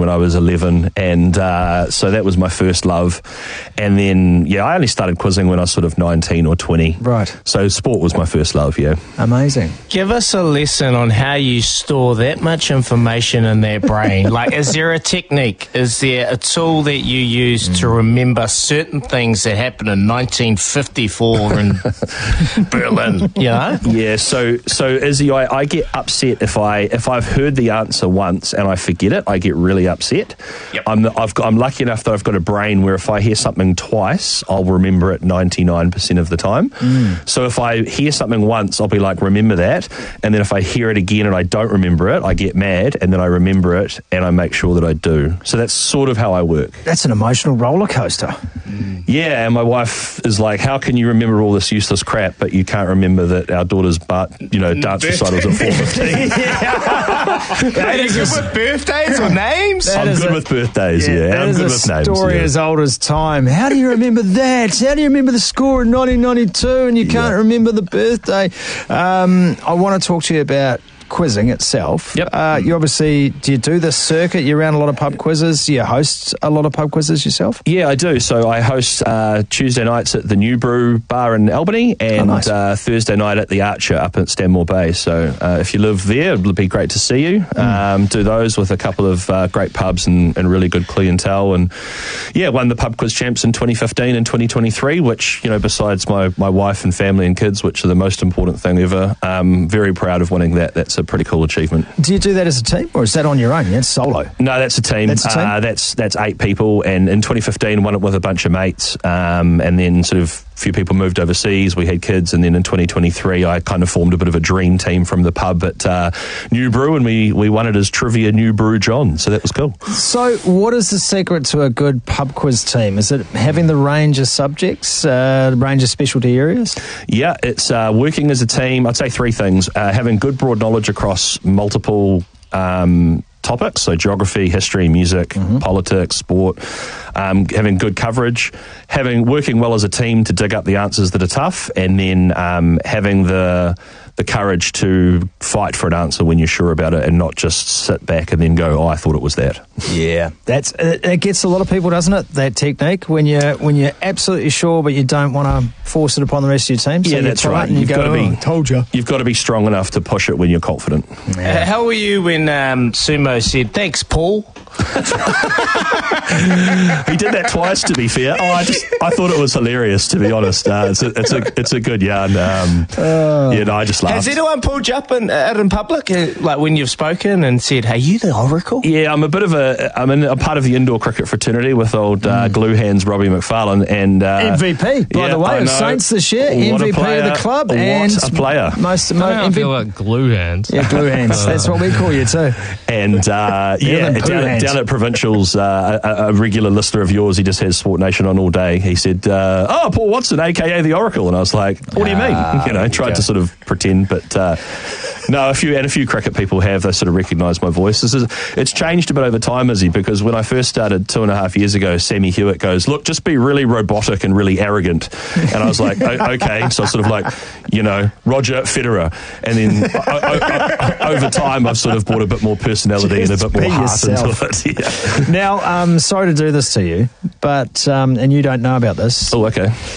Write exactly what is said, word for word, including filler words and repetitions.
when I was eleven, and uh, so that was my first love. And then, yeah, I only started quizzing when I was sort of nineteen or twenty. Right. So sport was my first love, yeah. Amazing. Give us a lesson on how you store that much information in their brain. Like, is there a technique? Is there a tool that you use mm. to remember certain things that happened in nineteen fifty-four in Berlin, you know? Yeah, so so Izzy, I, I get upset if I if I've heard the answer once and I forget it. I get really upset. Yep. I'm I've got, I'm lucky enough that I've got a brain where if I hear something twice, I'll remember it ninety-nine percent of the time. Mm. So if I hear something once, I'll be like, remember that, and then if I hear it again and I don't remember it, I get mad, and then I remember it and I make sure that I do. So that's sort of how I work. That's an emotional roller coaster. Mm. Yeah, and my wife is like, how can you remember all this useless crap, but you can't remember that our daughter's but you know dance recitals at four fifteen? Are you good with birthdays or names? That I'm good a, with birthdays, yeah. yeah I'm good with names. That is a story yeah. as old as time. How do you remember that? How do you remember the score in nineteen ninety-two and you can't yeah. remember the birthday? Um, I want to talk to you about quizzing itself. Yep. Uh, you obviously, do you do this circuit? You around a lot of pub quizzes? Do you host a lot of pub quizzes yourself? Yeah, I do. So I host uh, Tuesday nights at the New Brew Bar in Albany and oh, nice. uh, Thursday night at the Archer up at Stanmore Bay. So uh, if you live there, it would be great to see you. Mm. Um, do those with a couple of uh, great pubs and, and really good clientele. And yeah, won the pub quiz champs in twenty fifteen and twenty twenty-three, which, you know, besides my, my wife and family and kids, which are the most important thing ever, um, very proud of winning that. That's a pretty cool achievement. Do you do that as a team or is that on your own? Yeah, it's solo. No, that's a team. That's a team? Uh, that's that's eight people, and in twenty fifteen won it with a bunch of mates, um, and then sort of a few people moved overseas. We had kids, and then in twenty twenty-three I kind of formed a bit of a dream team from the pub at uh, New Brew, and we, we won it as Trivia New Brew John, so that was cool. So what is the secret to a good pub quiz team? Is it having the range of subjects, uh, the range of specialty areas? Yeah, it's uh, working as a team. I'd say three things. Uh, having good broad knowledge across multiple um, topics, so geography, history, music, mm-hmm. politics, sport, um, having good coverage, having working well as a team to dig up the answers that are tough, and then um, having the the courage to fight for an answer when you're sure about it and not just sit back and then go, oh, I thought it was that. Yeah, that's it, it gets a lot of people, doesn't it, that technique, when you're, when you're absolutely sure but you don't want to force it upon the rest of your team. So yeah, that's right. And you you've go, got to be, oh, told you. You've got to be strong enough to push it when you're confident. Yeah. How were you when um, Sumo said, thanks, Paul? He did that twice, to be fair. Oh, I just I thought it was hilarious, to be honest. Uh, it's a it's a it's a good yarn. Um, uh, yeah, no, I just laughed. Has anyone pulled you up in, out in public, uh, like when you've spoken and said, "Hey, you the Oracle"? Yeah, I'm a bit of a I'm in a part of the indoor cricket fraternity with old uh, mm. glue hands Robbie McFarlane and uh, M V P by yeah, the way of Saints this year, what M V P player, of the club, what and a player. Most, I most don't M V P. feel like glue hands. Yeah, glue hands. That's what we call you too. And uh, yeah, down at, down at Provincials, uh, a, a regular listener of yours, he just has Sport Nation on all day. He said, uh, "Oh, Paul Watson, aka the Oracle," and I was like, "What do you mean?" Ah, you know, I tried to sort of pretend, but uh, no, a few and a few cricket people have. They sort of recognise my voice. This is, it's changed a bit over time, Izzy, because when I first started two and a half years ago, Sammy Hewitt goes, "Look, just be really robotic and really arrogant," and I was like, "Okay." So I sort of like, you know, Roger Federer, and then o- o- o- over time, I've sort of brought a bit more personality Just and a bit more heart yourself. into it. Yeah. Now, um, sorry to do this to you, but um, and you don't know about this. Oh, okay.